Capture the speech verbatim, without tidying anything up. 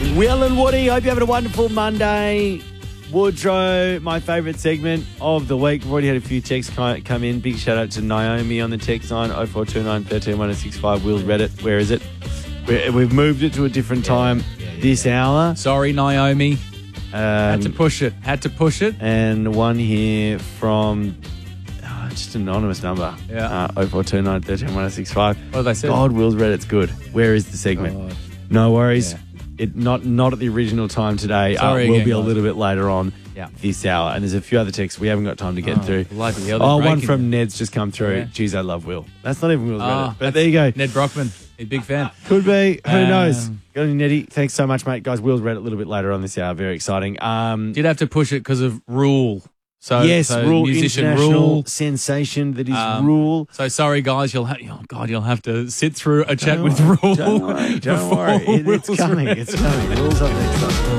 Will and Woody, hope you're having a wonderful Monday. Woodrow, my favourite segment of the week. We've already had a few texts come in. Big shout out to Naomi on the text line, oh four two nine, one three, one oh six five. Will's read it. Where is it? We've moved it to a different time yeah, yeah, yeah, this yeah. hour. Sorry, Naomi. Um, Had to push it. Had to push it. And one here from oh, just an anonymous number. Yeah. Uh, oh four two nine, one three, one oh six five. What did they say? God, Will's read it's good. Where is the segment? God. No worries. Yeah. It not not at the original time today. Sorry uh, will again, be a guys. little bit later on yeah. this hour. And there's a few other texts we haven't got time to get oh, through. Bloody hell, oh, one it. from Ned's just come through. Yeah. Geez, I love Will. That's not even Will's oh, read it. But there you go. Ned Brockman. He's a big fan. Could be. Who Um, knows? Got any Neddy? Thanks so much, mate. Guys, Will's read it a little bit later on this hour. Very exciting. Um, Did have to push it because of Rule. So yes, so Rule, musician international Rule. sensation that is Um, Rule. So sorry, guys. You'll have. Oh God, you'll have to sit through a chat Don't with worry, Rule. Don't worry. Don't worry. It, it's Will's coming. read. It's coming. Rule's up next time.